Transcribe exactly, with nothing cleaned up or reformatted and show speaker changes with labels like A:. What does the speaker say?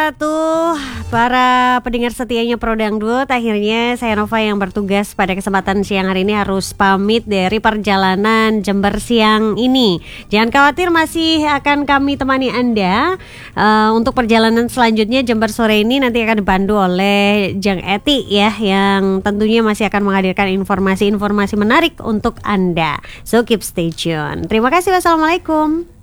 A: wabarakatuh. Para pendengar setianya Pro Dangdut, akhirnya saya Nova yang bertugas pada kesempatan siang hari ini harus pamit dari perjalanan Jember siang ini. Jangan khawatir, masih akan kami temani Anda uh, untuk perjalanan selanjutnya. Jember sore ini nanti akan dipandu oleh Jang Eti ya, yang tentunya masih akan menghadirkan informasi-informasi menarik untuk Anda. So keep stay tune. Terima kasih. Wassalamualaikum.